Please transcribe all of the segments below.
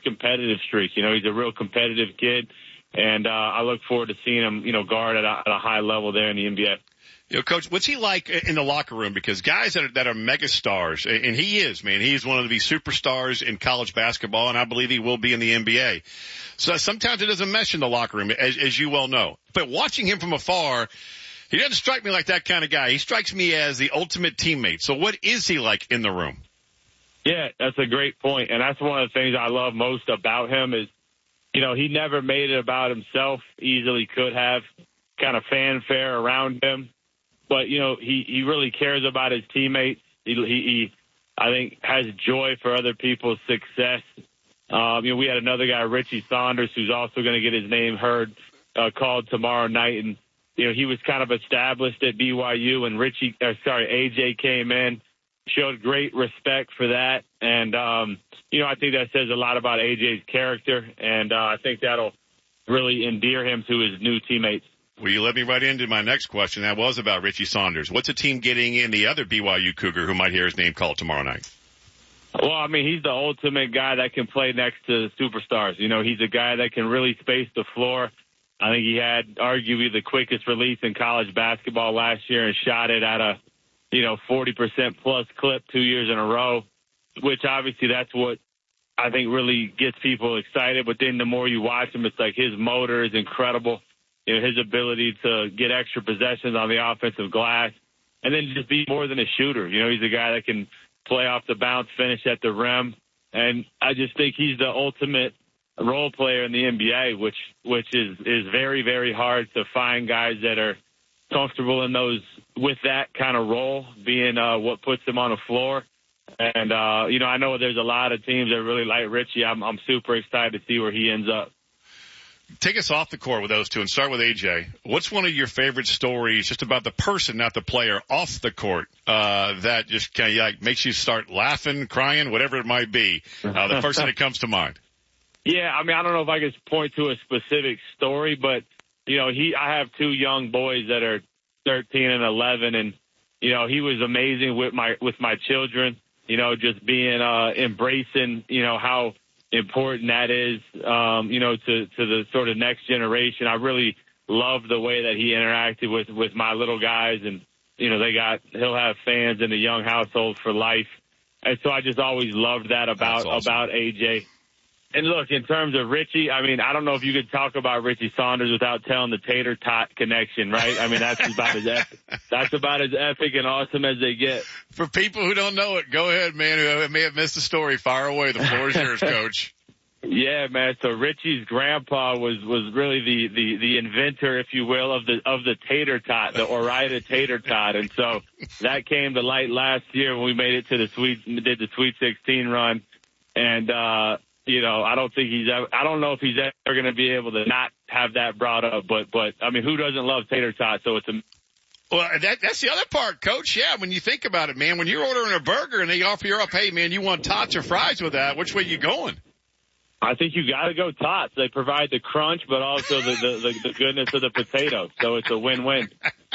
competitive streak. You know, he's a real competitive kid, and I look forward to seeing him, you know, guard at a high level there in the NBA. You know, Coach, what's he like in the locker room? Because guys that are mega stars, and he is, man, he's one of the superstars in college basketball, and I believe he will be in the NBA. So sometimes it doesn't mesh in the locker room, as you well know. But watching him from afar, he doesn't strike me like that kind of guy. He strikes me as the ultimate teammate. So what is he like in the room? Yeah, that's a great point, and that's one of the things I love most about him is, you know, he never made it about himself. Easily could have kind of fanfare around him. But, you know, he really cares about his teammates. He I think, has joy for other people's success. You know, we had another guy, Richie Saunders, who's also going to get his name heard, called tomorrow night. And, you know, he was kind of established at BYU, and AJ came in, showed great respect for that. And, you know, I think that says a lot about AJ's character, and I think that'll really endear him to his new teammates. Well, you led me right into my next question. That was about Richie Saunders. What's a team getting in the other BYU Cougar who might hear his name called tomorrow night? Well, I mean, he's the ultimate guy that can play next to superstars. You know, he's a guy that can really space the floor. I think he had arguably the quickest release in college basketball last year and shot it at a, 40% plus clip 2 years in a row, which obviously that's what I think really gets people excited. But then the more you watch him, it's like his motor is incredible. You know, his ability to get extra possessions on the offensive glass, and then just be more than a shooter. You know, he's a guy that can play off the bounce, finish at the rim, and I just think he's the ultimate role player in the NBA, which is very, very hard to find guys that are comfortable in those with that kind of role being what puts them on the floor. And I know there's a lot of teams that really like Richie. I'm super excited to see where he ends up. Take us off the court with those two and start with AJ. What's one of your favorite stories just about the person, not the player, off the court that just kind of makes you start laughing, crying, whatever it might be? The first thing that comes to mind. Yeah, I mean, I don't know if I could point to a specific story, but, I have two young boys that are 13 and 11, and, he was amazing with my children, just being embracing, how important that is, to the sort of next generation. I really love the way that he interacted with my little guys, and, he'll have fans in the Young household for life. And so I just always loved that about AJ. And look, in terms of Richie, I mean, I don't know if you could talk about Richie Saunders without telling the tater tot connection, right? I mean, that's about as epic and awesome as they get. For people who don't know it, go ahead, man, who may have missed the story. Fire away. The floor is yours, Coach. Yeah, man. So Richie's grandpa was really the inventor, if you will, of the tater tot, the Ore-Ida tater tot. And so that came to light last year when we made it to did the Sweet 16 run. And, I don't know if he's ever going to be able to not have that brought up, but I mean, who doesn't love tater tots? So well, that's the other part, Coach. Yeah, when you think about it, man, when you're ordering a burger and they offer you up, hey, man, you want tots or fries with that? Which way you going? I think you got to go tots. They provide the crunch, but also the goodness of the potato. So it's a win-win.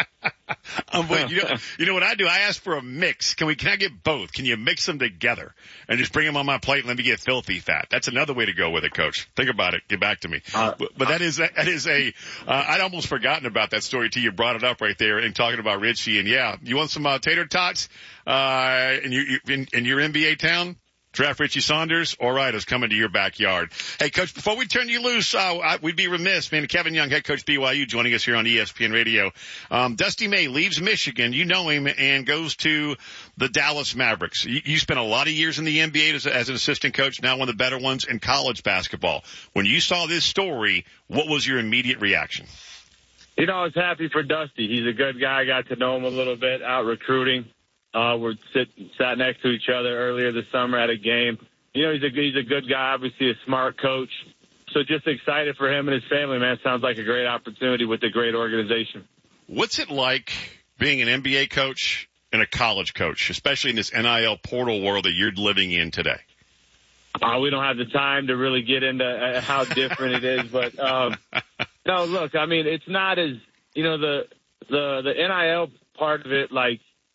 You know what I do? I ask for a mix. Can I get both? Can you mix them together and just bring them on my plate and let me get filthy fat? That's another way to go with it, Coach. Think about it. Get back to me. But that is I'd almost forgotten about that story till you brought it up right there and talking about Richie. And yeah, you want some tater tots in your NBA town? Draft Richie Saunders. Ore-Ida's coming to your backyard. Hey, Coach, before we turn you loose, we'd be remiss, man. Kevin Young, head coach BYU, joining us here on ESPN Radio. Dusty May leaves Michigan, you know him, and goes to the Dallas Mavericks. You spent a lot of years in the NBA as an assistant coach, now one of the better ones in college basketball. When you saw this story, what was your immediate reaction? I was happy for Dusty. He's a good guy. I got to know him a little bit out recruiting. We sat next to each other earlier this summer at a game. He's a good guy, obviously a smart coach. So just excited for him and his family, man. Sounds like a great opportunity with a great organization. What's it like being an NBA coach and a college coach, especially in this NIL portal world that you're living in today? We don't have the time to really get into how different it is, but no, look, I mean, it's not as, the NIL part of it, like,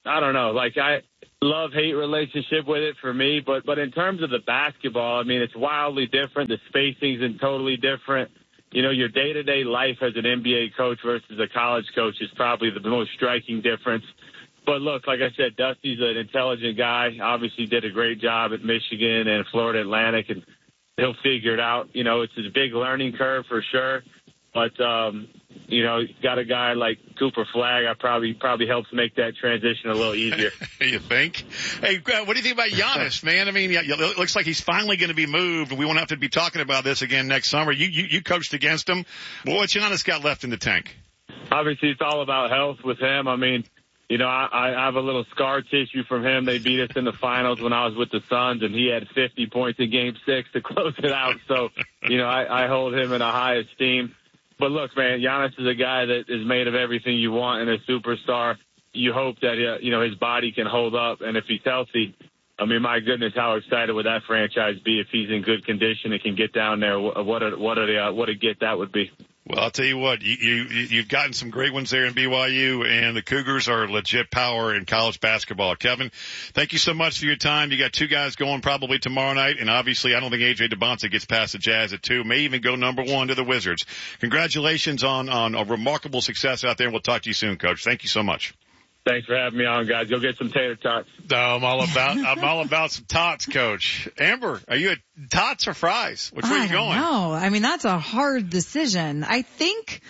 I don't know. Like, I love-hate relationship with it for me. But in terms of the basketball, I mean, it's wildly different. The spacing's totally different. You know, your day-to-day life as an NBA coach versus a college coach is probably the most striking difference. But look, like I said, Dusty's an intelligent guy. Obviously did a great job at Michigan and Florida Atlantic, and he'll figure it out. You know, it's a big learning curve for sure. But, you know, got a guy like Cooper Flagg. Probably helps make that transition a little easier. You think? Hey, what do you think about Giannis, man? I mean, it looks like he's finally going to be moved. We won't have to be talking about this again next summer. You coached against him. Well, what's Giannis got left in the tank? Obviously, it's all about health with him. I mean, you know, I have a little scar tissue from him. They beat us in the finals when I was with the Suns, and he had 50 points in Game 6 to close it out. So, you know, I hold him in a high esteem. But look, man, Giannis is a guy that is made of everything you want in a superstar. You hope that, you know, his body can hold up. And if he's healthy, I mean, my goodness, how excited would that franchise be if he's in good condition and can get down there? What a get that would be. Well, I'll tell you what, you've gotten some great ones there in BYU, and the Cougars are legit power in college basketball. Kevin, thank you so much for your time. You got two guys going probably tomorrow night, and obviously I don't think A.J. DeBonce gets past the Jazz at 2, may even go number 1 to the Wizards. Congratulations on a remarkable success out there, and we'll talk to you soon, Coach. Thank you so much. Thanks for having me on, guys. Go get some tater tots. No, I'm all about some tots, Coach. Amber, are you at tots or fries? Which way are you going? No, I mean, that's a hard decision. I think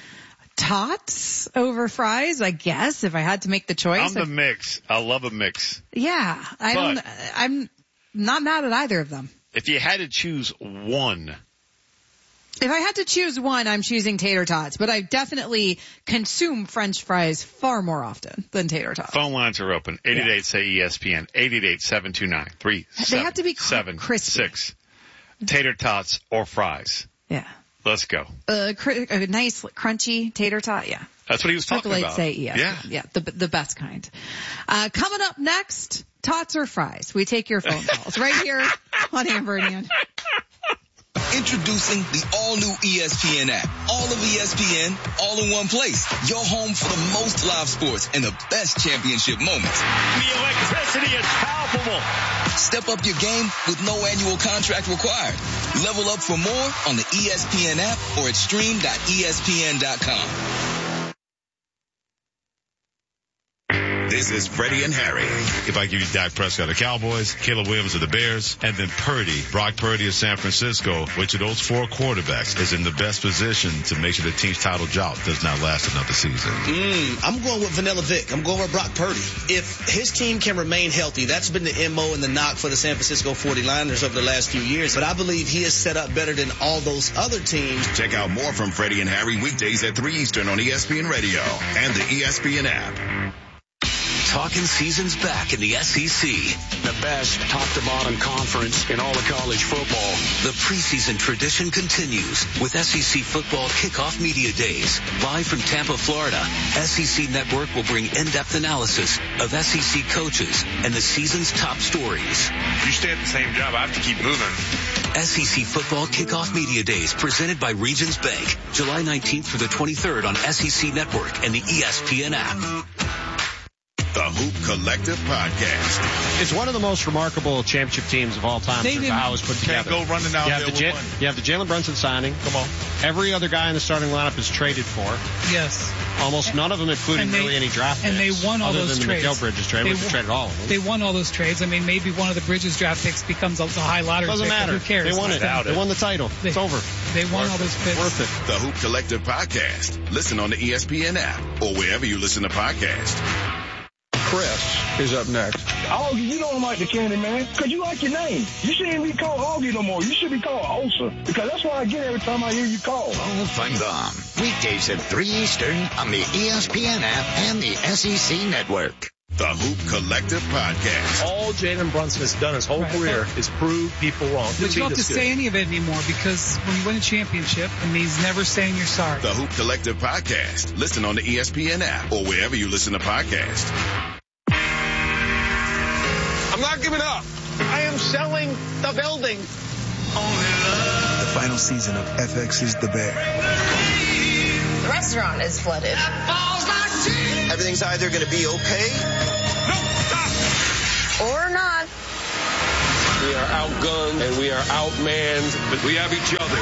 tots over fries, I guess, if I had to make the choice. I'm the mix. I love a mix. Yeah. I'm not mad at either of them. If you had to choose one. If I had to choose one, I'm choosing tater tots, but I definitely consume French fries far more often than tater tots. Phone lines are open. 888-SAY-ESPN, 888-729-3776. They have to be crispy. Tater tots or fries. Yeah. Let's go. A nice crunchy tater tot, yeah. That's what he was talking about. ESPN. Yeah, the best kind. Coming up next, tots or fries. We take your phone calls right here on Amber and Ian. Introducing the all-new ESPN app. All of ESPN, all in one place. Your home for the most live sports and the best championship moments. The electricity is palpable. Step up your game with no annual contract required. Level up for more on the ESPN app or at stream.espn.com. This is Freddie and Harry. If I give you Dak Prescott of the Cowboys, Caleb Williams of the Bears, and then Brock Purdy of San Francisco, which of those 4 quarterbacks is in the best position to make sure the team's title job does not last another season? I'm going with Vanilla Vic. I'm going with Brock Purdy. If his team can remain healthy, that's been the MO and the knock for the San Francisco 49ers over the last few years. But I believe he is set up better than all those other teams. Check out more from Freddie and Harry weekdays at 3 Eastern on ESPN Radio and the ESPN app. Talking season's back in the SEC. The best top-to-bottom conference in all of college football. The preseason tradition continues with SEC Football Kickoff Media Days. Live from Tampa, Florida, SEC Network will bring in-depth analysis of SEC coaches and the season's top stories. If you stay at the same job, I have to keep moving. SEC Football Kickoff Media Days presented by Regions Bank. July 19th through the 23rd on SEC Network and the ESPN app. The Hoop Collective Podcast. It's one of the most remarkable championship teams of all time. How it was put together. Can't go running out there with one. You have the Jalen Brunson signing. Come on. Every other guy in the starting lineup is traded for. Yes. Almost none of them including really any draft picks. And they won all those trades. Other than the Mikal Bridges trade, which traded all of them. They won all those trades. I mean, maybe one of the Bridges draft picks becomes a high lottery pick. Doesn't matter. Who cares? They won it. They won the title. It's over. They won all those picks. Worth it. The Hoop Collective Podcast. Listen on the ESPN app or wherever you listen to podcasts. Chris is up next. Augie, you don't like the candy, man, because you like your name. You shouldn't be called Augie no more. You should be called Osa, because that's what I get every time I hear you call. Rolf and Gum. Weekdays at 3 Eastern on the ESPN app and the SEC Network. The Hoop Collective Podcast. All Jalen Brunson has done his whole career is prove people wrong. But you don't have to say any of it anymore, because when you win a championship, it means never saying you're sorry. The Hoop Collective Podcast. Listen on the ESPN app or wherever you listen to podcasts. I'm not giving up. I am selling the building. The final season of FX's The Bear. The restaurant is flooded. Everything's either going to be okay Or not. We are outgunned and we are outmanned, but we have each other.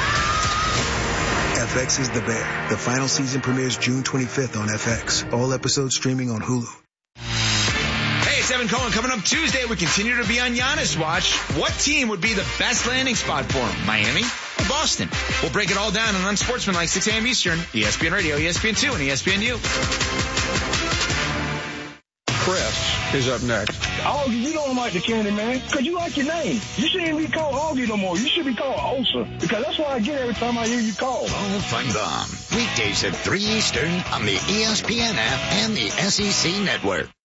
FX is the Bear. The final season premieres June 25th on FX. All episodes streaming on Hulu. Hey, it's Evan Cohen. Coming up Tuesday, we continue to be on Giannis watch. What team would be the best landing spot for him? Miami or Boston? We'll break it all down on Unsportsmanlike, 6 a.m. Eastern, ESPN Radio, ESPN2, and ESPNU. Chris is up next. Augie, you don't like the candy, man, because you like your name. You shouldn't be called Augie no more. You should be called Osa, because that's what I get every time I hear you call. Paul Feinbaum. Weekdays at 3 Eastern on the ESPN app and the SEC Network.